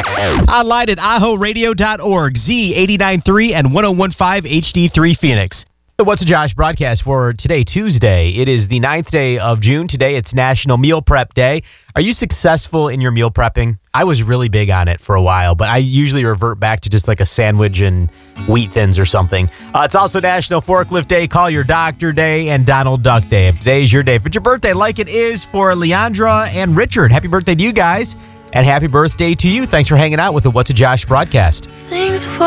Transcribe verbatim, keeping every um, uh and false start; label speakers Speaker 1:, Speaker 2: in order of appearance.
Speaker 1: Online at aho radio dot org, Z eighty-nine point three and ten fifteen H D three Phoenix. The What's a Josh broadcast for today, Tuesday. It is the ninth day of June. Today, it's National Meal Prep Day. Are you successful in your meal prepping? I was really big on it for a while, but I usually revert back to just like a sandwich and wheat thins or something. Uh, it's also National Forklift Day, Call Your Doctor Day, and Donald Duck Day. If today is your day, if it's your birthday, like it is for Leandra and Richard, happy birthday to you guys, and happy birthday to you. Thanks for hanging out with the What's a Josh broadcast.
Speaker 2: Things